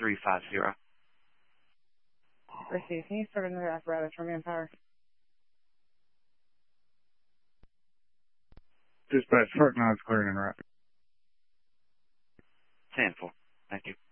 350. Received. Can you start another apparatus for manpower? Dispatch, Fort Knox clearing and route. 10-4. Thank you.